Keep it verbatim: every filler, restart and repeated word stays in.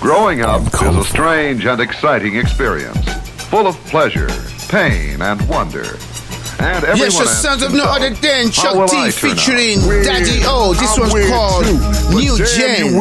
Growing up is a strange and exciting experience, full of pleasure, pain, and wonder. And everyone yes, the asks sons of no himself, other than how Chuck will T I turn out? featuring Weird. Daddy O. This I'm one's weird called too, but New damn Gen. you